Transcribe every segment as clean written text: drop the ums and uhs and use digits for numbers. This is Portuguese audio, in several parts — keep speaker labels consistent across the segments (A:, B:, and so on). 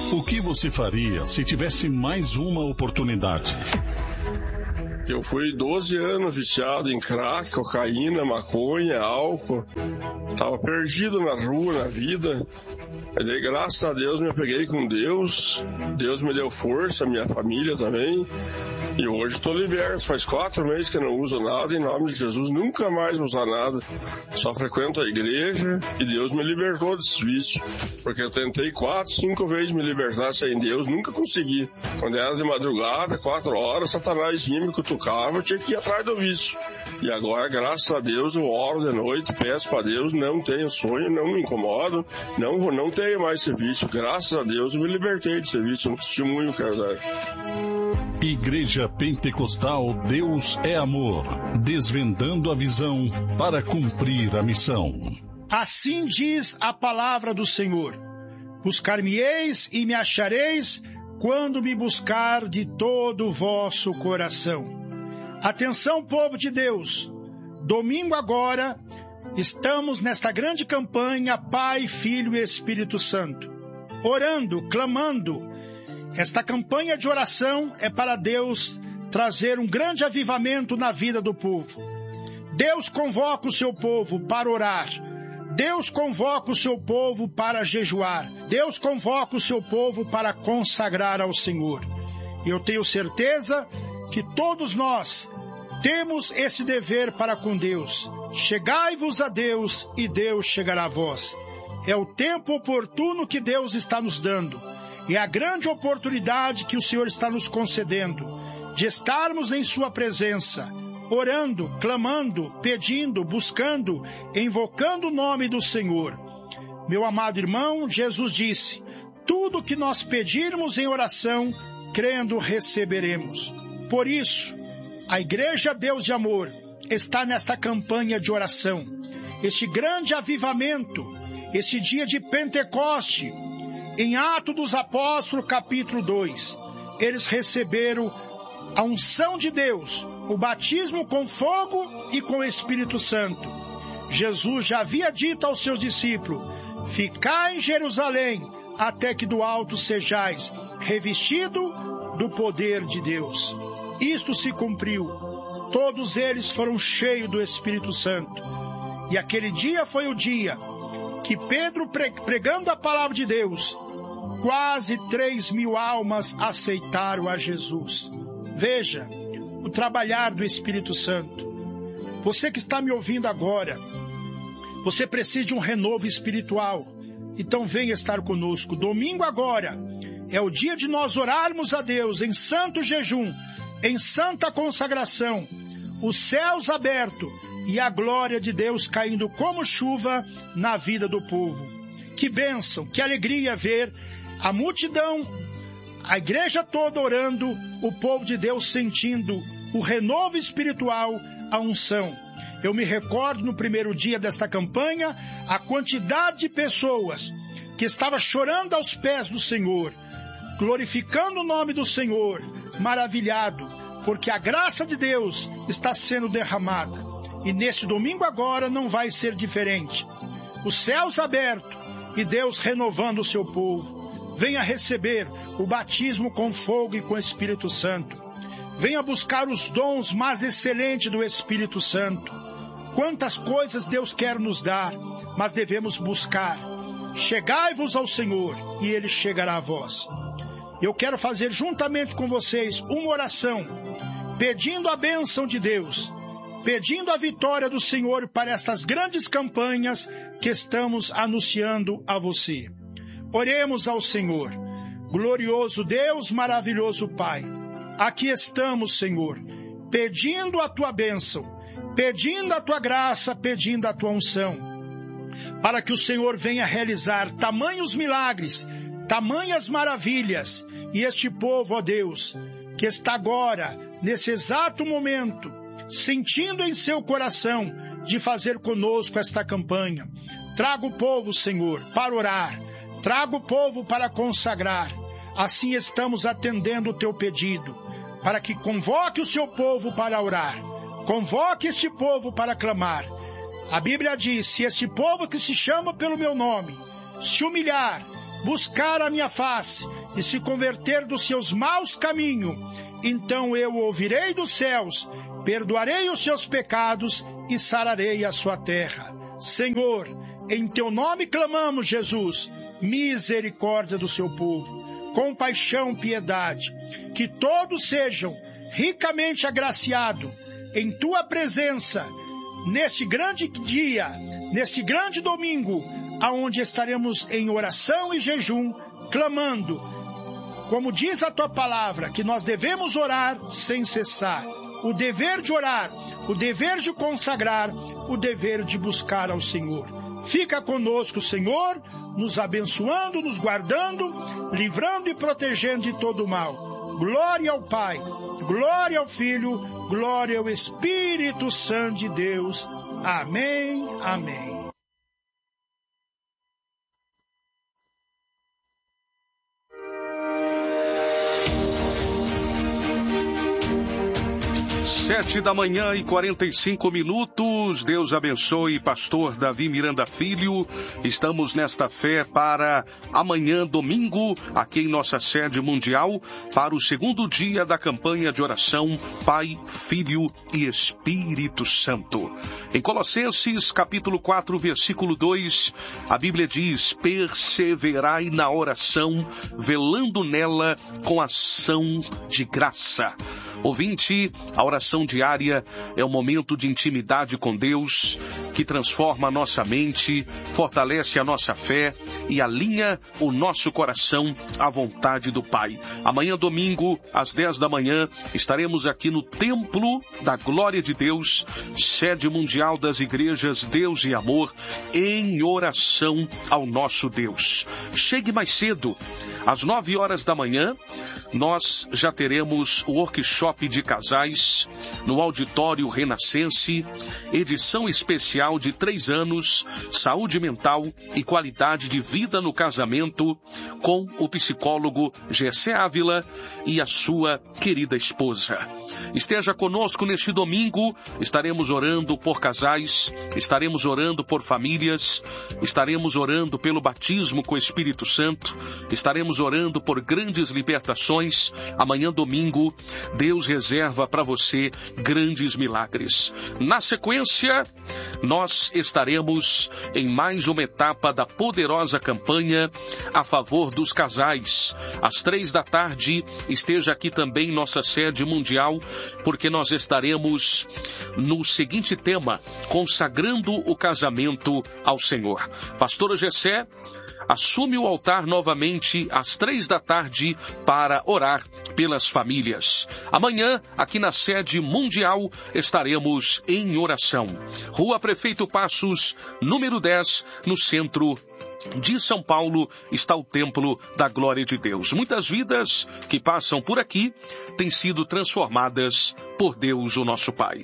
A: O que você faria se tivesse mais uma oportunidade?
B: Eu fui 12 anos viciado em crack, cocaína, maconha, álcool. Tava perdido na rua, na vida. E daí, graças a Deus, me apeguei com Deus. Deus me deu força, minha família também. E hoje estou liberto. Faz 4 meses que eu não uso nada. Em nome de Jesus, nunca mais vou usar nada. Só frequento a igreja e Deus me libertou desse vício. Porque eu tentei 4, 5 vezes me libertar sem Deus, nunca consegui. Quando era de madrugada, 4 horas, Satanás vinha, me cutucava, eu tinha que ir atrás do vício. E agora, graças a Deus, eu oro de noite, peço para Deus, não tenho sonho, não me incomodo, não tenho mais esse vício. Graças a Deus, eu me libertei desse vício, um testemunho quero dar.
A: Igreja Pentecostal Deus é Amor, desvendando a visão para cumprir a missão.
C: Assim diz a palavra do Senhor: buscar-me-eis e me achareis quando me buscar de todo o vosso coração. Atenção, povo de Deus, domingo agora estamos nesta grande campanha Pai, Filho e Espírito Santo, orando, clamando. Esta campanha de oração é para Deus trazer um grande avivamento na vida do povo. Deus convoca o seu povo para orar. Deus convoca o seu povo para jejuar. Deus convoca o seu povo para consagrar ao Senhor. E eu tenho certeza que todos nós temos esse dever para com Deus. Chegai-vos a Deus e Deus chegará a vós. É o tempo oportuno que Deus está nos dando. É a grande oportunidade que o Senhor está nos concedendo de estarmos em sua presença, orando, clamando, pedindo, buscando, invocando o nome do Senhor. Meu amado irmão, Jesus disse: tudo que nós pedirmos em oração, crendo, receberemos. Por isso, a Igreja Deus de Amor está nesta campanha de oração, este grande avivamento, este dia de Pentecoste. Em Atos dos Apóstolos, capítulo 2, eles receberam a unção de Deus, o batismo com fogo e com o Espírito Santo. Jesus já havia dito aos seus discípulos: ficai em Jerusalém, até que do alto sejais revestido do poder de Deus. Isto se cumpriu. Todos eles foram cheios do Espírito Santo. E aquele dia foi o dia que Pedro, pregando a palavra de Deus, quase 3.000 almas aceitaram a Jesus. Veja o trabalhar do Espírito Santo. Você que está me ouvindo agora, você precisa de um renovo espiritual. Então venha estar conosco. Domingo agora é o dia de nós orarmos a Deus em santo jejum, em santa consagração, os céus abertos e a glória de Deus caindo como chuva na vida do povo. Que bênção, que alegria ver a multidão, a igreja toda orando, o povo de Deus sentindo o renovo espiritual, a unção. Eu me recordo no primeiro dia desta campanha, a quantidade de pessoas que estava chorando aos pés do Senhor, glorificando o nome do Senhor, maravilhado, porque a graça de Deus está sendo derramada. E neste domingo agora não vai ser diferente. Os céus abertos e Deus renovando o seu povo. Venha receber o batismo com fogo e com o Espírito Santo. Venha buscar os dons mais excelentes do Espírito Santo. Quantas coisas Deus quer nos dar, mas devemos buscar. Chegai-vos ao Senhor e Ele chegará a vós. Eu quero fazer juntamente com vocês uma oração, pedindo a bênção de Deus, pedindo a vitória do Senhor para estas grandes campanhas que estamos anunciando a você. Oremos ao Senhor. Glorioso Deus, maravilhoso Pai, aqui estamos, Senhor, pedindo a Tua bênção, pedindo a Tua graça, pedindo a Tua unção, para que o Senhor venha realizar tamanhos milagres, tamanhas maravilhas, e este povo, ó Deus, que está agora, nesse exato momento, sentindo em seu coração de fazer conosco esta campanha. Traga o povo, Senhor, para orar. Traga o povo para consagrar. Assim estamos atendendo o teu pedido, para que convoque o seu povo para orar. Convoque este povo para clamar. A Bíblia diz: se este povo que se chama pelo meu nome se humilhar, buscar a minha face e se converter dos seus maus caminhos, então eu ouvirei dos céus, perdoarei os seus pecados e sararei a sua terra. Senhor, em teu nome clamamos, Jesus, misericórdia do seu povo, compaixão, piedade, que todos sejam ricamente agraciados em tua presença, neste grande dia, neste grande domingo, aonde estaremos em oração e jejum, clamando, como diz a tua palavra, que nós devemos orar sem cessar. O dever de orar, o dever de consagrar, o dever de buscar ao Senhor. Fica conosco, Senhor, nos abençoando, nos guardando, livrando e protegendo de todo o mal. Glória ao Pai, glória ao Filho, glória ao Espírito Santo de Deus. Amém, amém.
D: Sete da manhã e 45 minutos. Deus abençoe, pastor Davi Miranda Filho. Estamos nesta fé para amanhã, domingo, aqui em nossa sede mundial, para o segundo dia da campanha de oração Pai, Filho e Espírito Santo. Em Colossenses, capítulo 4, versículo 2, a Bíblia diz: perseverai na oração, velando nela com ação de graça. Ouvinte, a oração diária é um momento de intimidade com Deus que transforma a nossa mente, fortalece a nossa fé e alinha o nosso coração à vontade do Pai. Amanhã, domingo, às 10 da manhã, estaremos aqui no Templo da Glória de Deus, sede mundial das igrejas Deus e Amor, em oração ao nosso Deus. Chegue mais cedo, às 9 horas da manhã, nós já teremos o workshop de casais no Auditório Renascense, edição especial de 3 anos, saúde mental e qualidade de vida no casamento, com o psicólogo Gessé Ávila e a sua querida esposa. Esteja conosco neste domingo, estaremos orando por casais, estaremos orando por famílias, estaremos orando pelo batismo com o Espírito Santo, estaremos orando por grandes libertações. Amanhã, domingo, Deus reserva para você grandes milagres. Na sequência, nós estaremos em mais uma etapa da poderosa campanha a favor dos casais. Às 3 da tarde, esteja aqui também nossa sede mundial, porque nós estaremos no seguinte tema: consagrando o casamento ao Senhor. Pastora Gessé assume o altar novamente às 3 da tarde para orar pelas famílias. Amanhã, aqui na sede mundial, estaremos em oração. Rua Prefeito Passos, número 10, no centro de São Paulo, está o Templo da Glória de Deus. Muitas vidas que passam por aqui têm sido transformadas por Deus, o nosso Pai.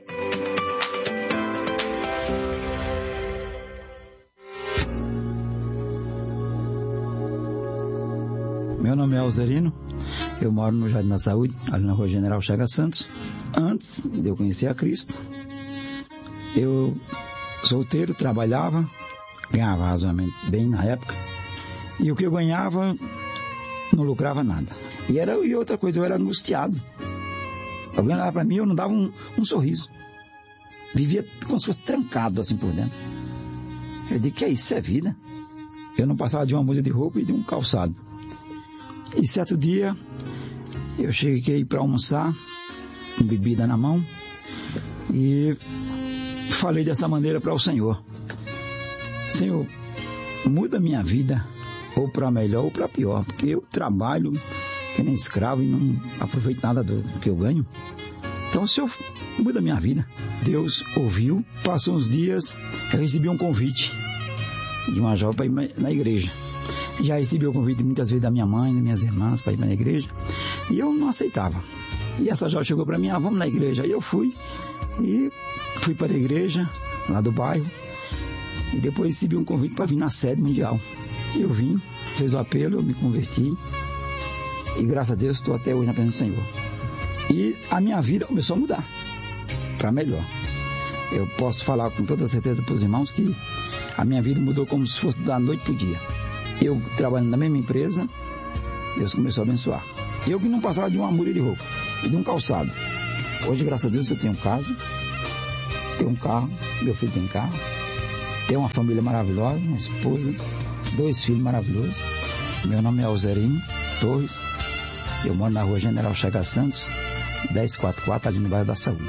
E: Meu nome é Alzerino, eu moro no Jardim da Saúde, ali na Rua General Chagas Santos. Antes de eu conhecer a Cristo, eu solteiro, trabalhava, ganhava razoavelmente bem na época, e o que eu ganhava não lucrava nada. E outra coisa, eu era angustiado. Alguém olhava para mim, eu não dava um sorriso. Vivia como se fosse trancado assim por dentro. Eu digo, que é isso? É vida. Eu não passava de uma muda de roupa e de um calçado. E certo dia, eu cheguei para almoçar, com bebida na mão, e falei dessa maneira para o Senhor: Senhor, muda minha vida, ou para melhor ou para pior, porque eu trabalho que nem escravo e não aproveito nada do que eu ganho. Então o Senhor muda minha vida. Deus ouviu, passou uns dias, eu recebi um convite de uma jovem para ir na igreja. Já recebi o convite muitas vezes da minha mãe, das minhas irmãs para ir na igreja, e eu não aceitava. E essa jovem chegou para mim: vamos na igreja. Aí eu fui para a igreja lá do bairro, e depois recebi um convite para vir na sede mundial. Eu vim, fez o apelo, eu me converti, e graças a Deus estou até hoje na presença do Senhor. E a minha vida começou a mudar para melhor. Eu posso falar com toda certeza para os irmãos que a minha vida mudou como se fosse da noite para o dia. Eu trabalhando na mesma empresa, Deus começou a abençoar. Eu que não passava de uma muda de roupa e de um calçado. Hoje, graças a Deus, eu tenho casa, tenho um carro, meu filho tem carro, tenho uma família maravilhosa, uma esposa, 2 filhos maravilhosos. Meu nome é Alzerino Torres, eu moro na rua General Chagas Santos, 1044, ali no bairro da Saúde.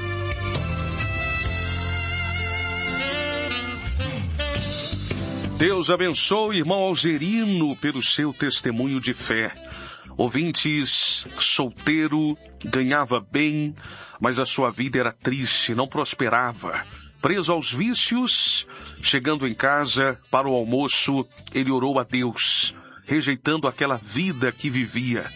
D: Deus abençoe, irmão Alzerino, pelo seu testemunho de fé. Ouvintes, solteiro, ganhava bem, mas a sua vida era triste, não prosperava. Preso aos vícios, chegando em casa para o almoço, ele orou a Deus, rejeitando aquela vida que vivia.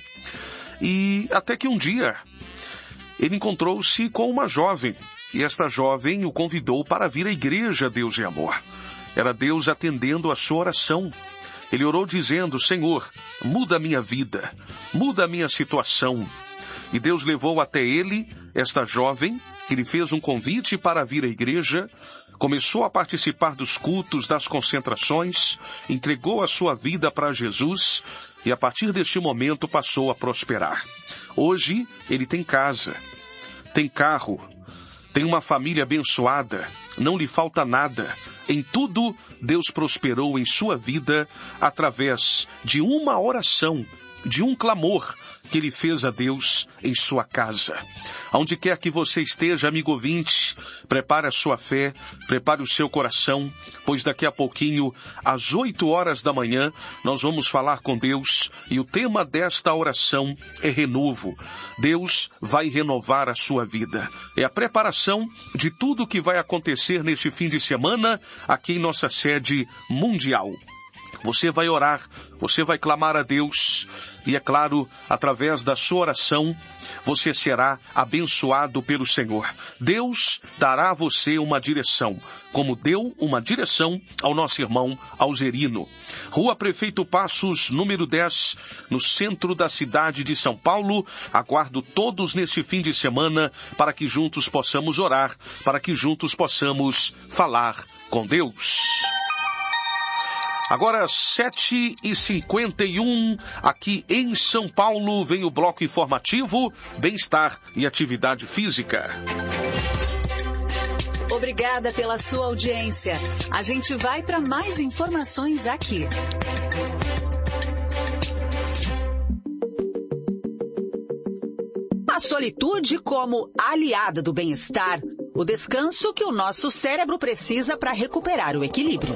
D: E até que um dia, ele encontrou-se com uma jovem, e esta jovem o convidou para vir à igreja Deus e Amor. Era Deus atendendo a sua oração. Ele orou dizendo: Senhor, muda a minha vida, muda a minha situação. E Deus levou até ele, esta jovem, que lhe fez um convite para vir à igreja, começou a participar dos cultos, das concentrações, entregou a sua vida para Jesus e a partir deste momento passou a prosperar. Hoje ele tem casa, tem carro, tem uma família abençoada, não lhe falta nada. Em tudo, Deus prosperou em sua vida através de uma oração, de um clamor que ele fez a Deus em sua casa. Aonde quer que você esteja, amigo ouvinte, prepare a sua fé, prepare o seu coração, pois daqui a pouquinho, às 8 horas da manhã, nós vamos falar com Deus e o tema desta oração é renovo. Deus vai renovar a sua vida. É a preparação de tudo que vai acontecer neste fim de semana aqui em nossa sede mundial. Você vai orar, você vai clamar a Deus e, é claro, através da sua oração, você será abençoado pelo Senhor. Deus dará a você uma direção, como deu uma direção ao nosso irmão Alzerino. Rua Prefeito Passos, número 10, no centro da cidade de São Paulo. Aguardo todos neste fim de semana para que juntos possamos orar, para que juntos possamos falar com Deus. Agora, 7h51, aqui em São Paulo, vem o bloco informativo, bem-estar e atividade física.
F: Obrigada pela sua audiência. A gente vai para mais informações aqui. A solitude como aliada do bem-estar, o descanso que o nosso cérebro precisa para recuperar o equilíbrio.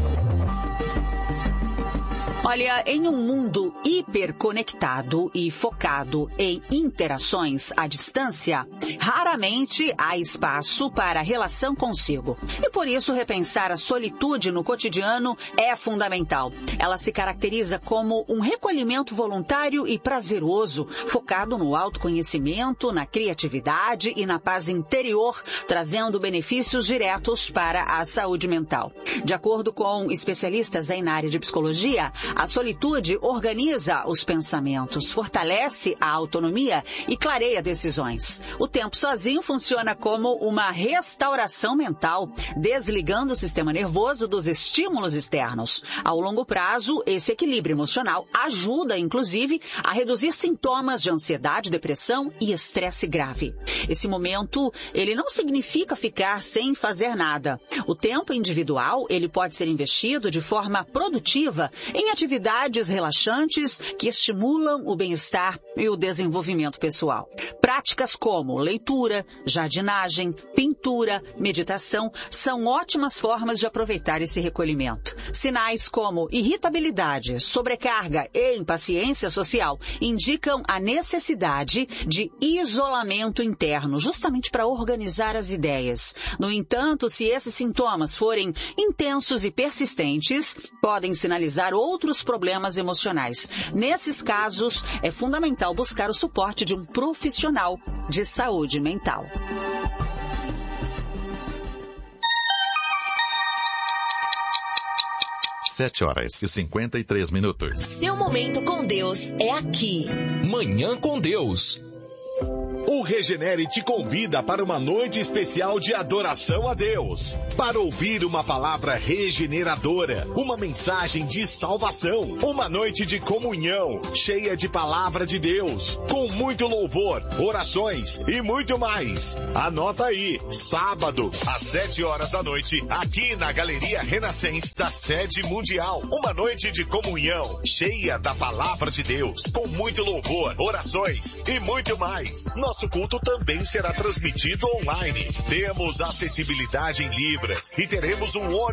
F: Olha, em um mundo hiperconectado e focado em interações à distância, raramente há espaço para a relação consigo. E por isso, repensar a solitude no cotidiano é fundamental. Ela se caracteriza como um recolhimento voluntário e prazeroso, focado no autoconhecimento, na criatividade e na paz interior, trazendo benefícios diretos para a saúde mental. De acordo com especialistas aí na área de psicologia, a solitude organiza os pensamentos, fortalece a autonomia e clareia decisões. O tempo sozinho funciona como uma restauração mental, desligando o sistema nervoso dos estímulos externos. Ao longo prazo, esse equilíbrio emocional ajuda, inclusive, a reduzir sintomas de ansiedade, depressão e estresse grave. Esse momento, ele não significa ficar sem fazer nada. O tempo individual, ele pode ser investido de forma produtiva em atividades relaxantes que estimulam o bem-estar e o desenvolvimento pessoal. Práticas como leitura, jardinagem, pintura, meditação são ótimas formas de aproveitar esse recolhimento. Sinais como irritabilidade, sobrecarga e impaciência social indicam a necessidade de isolamento interno, justamente para organizar as ideias. No entanto, se esses sintomas forem intensos e persistentes, podem sinalizar outros problemas emocionais. Nesses casos, é fundamental buscar o suporte de um profissional de saúde mental.
G: Sete horas e 53 minutos.
H: Seu momento com Deus é aqui.
I: Manhã com Deus.
G: O Regenere te convida para uma noite especial de adoração a Deus, para ouvir uma palavra regeneradora, uma mensagem de salvação, uma noite de comunhão, cheia de palavra de Deus, com muito louvor, orações e muito mais. Anota aí, sábado, às 7 horas da noite, aqui na Galeria Renascença da Sede Mundial, uma noite de comunhão, cheia da palavra de Deus, com muito louvor, orações e muito mais. Nosso culto também será transmitido online. Temos acessibilidade em Libras e teremos um ônibus